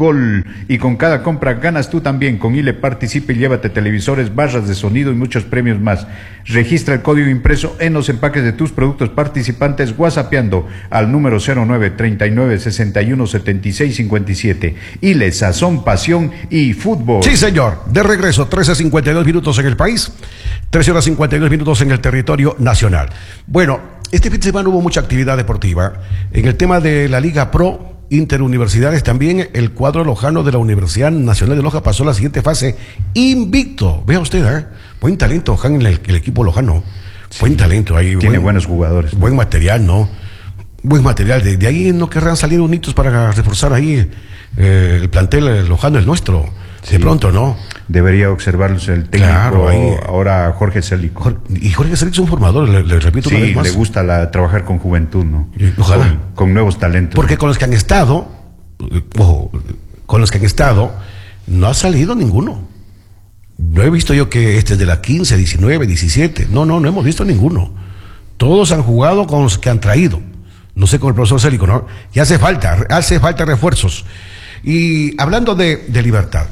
Gol. Y con cada compra ganas tú también. Con ILE participa y llévate televisores, barras de sonido y muchos premios más. Registra el código impreso en los empaques de tus productos participantes whatsappeando al número 0939-617657. ILE, sazón, pasión y fútbol. Sí, señor. De regreso, 13:52 minutos en el país, 13:52 minutos en el territorio nacional. Bueno, este fin de semana hubo mucha actividad deportiva. En el tema de la Liga Pro Interuniversidades, también el cuadro lojano de la Universidad Nacional de Loja pasó a la siguiente fase invicto. Vea usted, buen talento, Han, en el equipo lojano. Sí, buen talento ahí. Tiene buenos jugadores. Buen material, ¿no? Buen material. De ahí no querrán salir unitos para reforzar ahí el plantel lojano, el nuestro. Sí. De pronto, ¿no? Debería observarlos el técnico, claro, ahí, ahora Jorge Célico. Y Jorge Célico es un formador, le repito una vez más. Sí, le gusta trabajar con juventud, ¿no? Ojalá. Con nuevos talentos. Porque con los que han estado, no ha salido ninguno. No he visto yo que este es de la 15, 19, 17. No hemos visto ninguno. Todos han jugado con los que han traído. No sé, con el profesor Célico, ¿no? Y hace falta refuerzos. Y hablando de Libertad,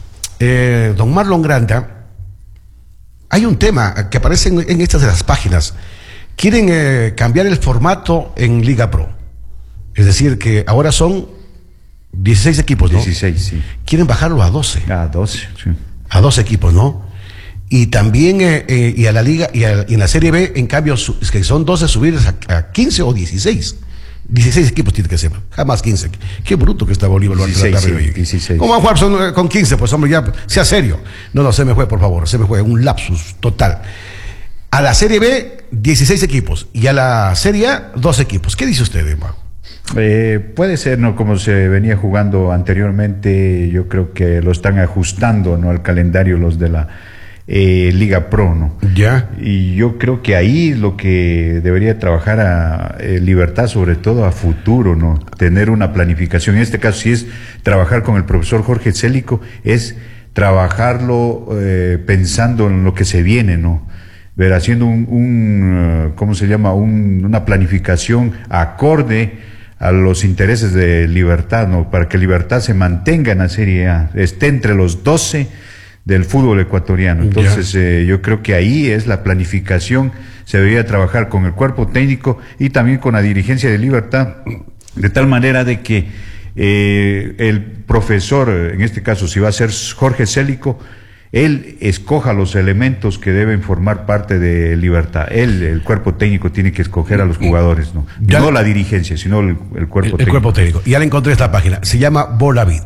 don Marlon Granda, hay un tema que aparece en estas de las páginas. Quieren cambiar el formato en Liga Pro. Es decir, que ahora son 16 equipos, ¿no? 16, sí. Quieren bajarlo a 12. A 12, sí. A 12 equipos, ¿no? Y también y a la Liga, y en la Serie B, en cambio, que son 12, subir a 15 o 16. 16 equipos tiene que ser, jamás 15. Qué bruto que está Bolívar. 16. ¿Cómo van a jugar con 15? Pues hombre, ya, sea serio. No, se me fue, por favor, un lapsus total. A la Serie B, 16 equipos. Y a la Serie A, 2 equipos. ¿Qué dice usted, Mago? Puede ser, ¿no? Como se venía jugando anteriormente, yo creo que lo están ajustando, ¿no? Al calendario los de la Liga Pro, ¿no? Ya. Y yo creo que ahí lo que debería trabajar a Libertad, sobre todo a futuro, ¿no? Tener una planificación. En este caso, si es trabajar con el profesor Jorge Célico, es trabajarlo pensando en lo que se viene, ¿no? Ver, haciendo ¿cómo se llama? Una planificación acorde a los intereses de Libertad, ¿no? Para que Libertad se mantenga en la Serie A, esté entre los 12 del fútbol ecuatoriano. Entonces, yo creo que ahí es la planificación, se debería trabajar con el cuerpo técnico y también con la dirigencia de Libertad, de tal manera de que el profesor, en este caso, si va a ser Jorge Célico, él escoja los elementos que deben formar parte de Libertad. El cuerpo técnico tiene que escoger a los jugadores, ¿no? No la dirigencia, sino el cuerpo técnico. El cuerpo técnico. Ya le encontré esta página. Se llama Bolavip.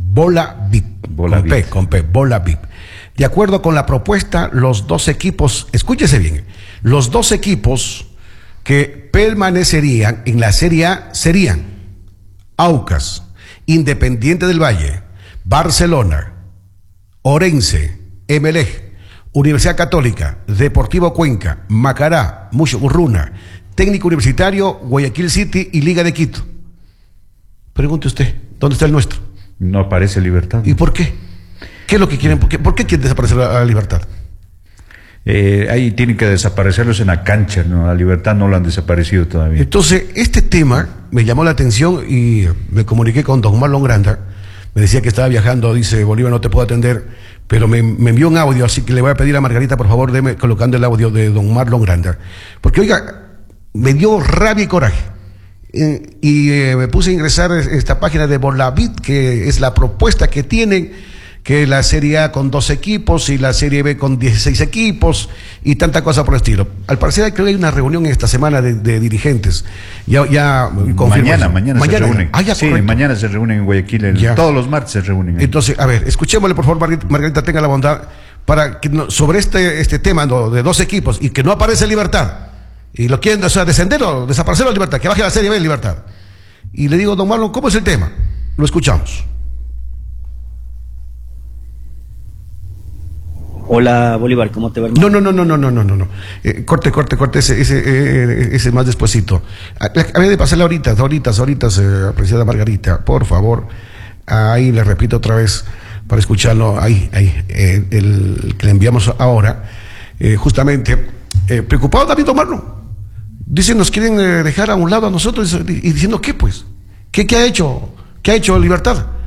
Con P, Bolavip. De acuerdo con la propuesta, los 2 equipos, escúchese bien, los 2 equipos que permanecerían en la Serie A serían Aucas, Independiente del Valle, Barcelona, Orense, Emelec, Universidad Católica, Deportivo Cuenca, Macará, Mushurruna, Técnico Universitario, Guayaquil City y Liga de Quito. Pregunte usted, ¿dónde está el nuestro? No aparece Libertad. ¿Y por qué? ¿Qué es lo que quieren? ¿Por qué quieren desaparecer a Libertad? Ahí tienen que desaparecerlos en la cancha, ¿no? A Libertad no lo han desaparecido todavía. Entonces, este tema me llamó la atención y me comuniqué con don Marlon Granda. Me decía que estaba viajando, dice, Bolívar, no te puedo atender, pero me envió un audio, así que le voy a pedir a Margarita, por favor, deme colocando el audio de don Marlon Granda. Porque, oiga, me dio rabia y coraje. Me puse a ingresar esta página de Bolavip, que es la propuesta que tienen, que la Serie A con 12 equipos y la Serie B con 16 equipos y tanta cosa por el estilo. Al parecer creo que hay una reunión esta semana de dirigentes. Mañana se reúnen. Sí, mañana se reúnen en Guayaquil. Todos los martes se reúnen. Entonces, a ver, escuchémosle por favor, Margarita, tenga la bondad, para que sobre este tema, ¿no?, de 2 equipos y que no aparece Libertad. Y lo quieren, descender o desaparecer la Libertad, que baje la Serie B Libertad. Y le digo, don Marlon, ¿cómo es el tema? Lo escuchamos. Hola, Bolívar, ¿cómo te va, hermano? No. Corte, ese más despuesito. Había de pasarle ahorita, apreciada Margarita, por favor. Ahí le repito otra vez, para escucharlo, el que le enviamos ahora, justamente, preocupado también don Marlon. Dicen, nos quieren dejar a un lado a nosotros y diciendo, ¿qué pues? ¿Qué ha hecho? ¿Qué ha hecho Libertad?